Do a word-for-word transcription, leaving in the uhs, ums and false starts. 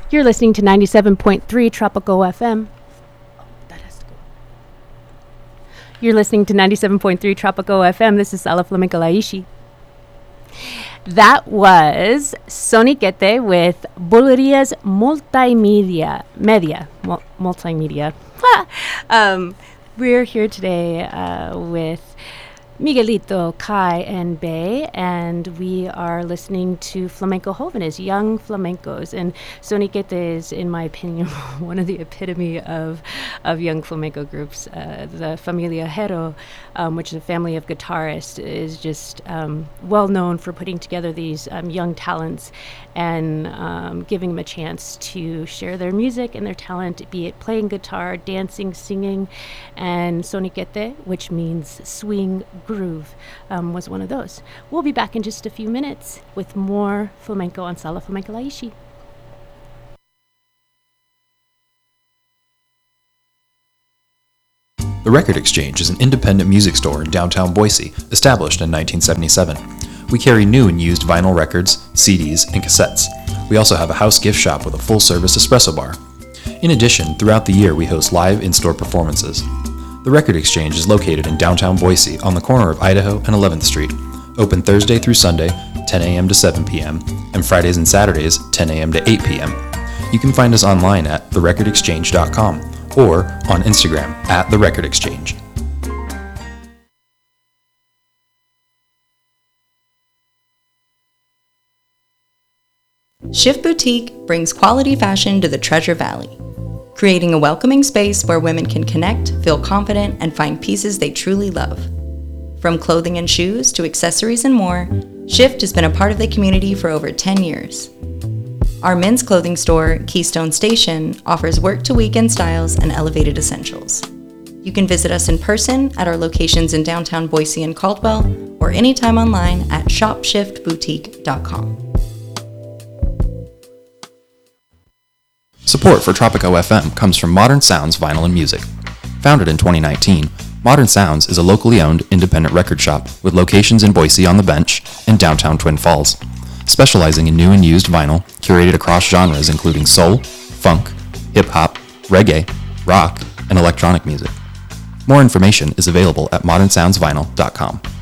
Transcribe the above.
You're listening to ninety-seven point three Tropico F M. Oh, that has to go. You're listening to ninety-seven point three Tropico F M. This is Sala Flamenco Laishi. That was Soniquete with Boleria's Multimedia. Media. Mul- multimedia. um, we're here today uh, with Miguelito, Kai, and Bay, and we are listening to Flamenco Jóvenes, young flamencos. And Soniquete is, in my opinion, one of the epitome of of young flamenco groups. Uh, the Familia Hero, um, which is a family of guitarists, is just um, well known for putting together these um, young talents and um, giving them a chance to share their music and their talent, be it playing guitar, dancing, singing. And Soniquete, which means swing groove, um, was one of those. We'll be back in just a few minutes with more flamenco on Sala Flamenco Laishi. The Record Exchange is an independent music store in downtown Boise, established in nineteen seventy-seven. We carry new and used vinyl records, C Ds, and cassettes. We also have a house gift shop with a full-service espresso bar. In addition, throughout the year we host live in-store performances. The Record Exchange is located in downtown Boise on the corner of Idaho and eleventh Street, open Thursday through Sunday, ten a.m. to seven p.m., and Fridays and Saturdays, ten a.m. to eight p.m. You can find us online at the record exchange dot com or on Instagram at The Record Exchange. Shift Boutique brings quality fashion to the Treasure Valley, creating a welcoming space where women can connect, feel confident, and find pieces they truly love. From clothing and shoes to accessories and more, Shift has been a part of the community for over ten years. Our men's clothing store, Keystone Station, offers work-to-weekend styles and elevated essentials. You can visit us in person at our locations in downtown Boise and Caldwell, or anytime online at shop shift boutique dot com. Support for Tropico F M comes from Modern Sounds Vinyl and Music. Founded in twenty nineteen, Modern Sounds is a locally owned independent record shop with locations in Boise on the Bench and downtown Twin Falls, specializing in new and used vinyl curated across genres including soul, funk, hip-hop, reggae, rock, and electronic music. More information is available at modern sounds vinyl dot com.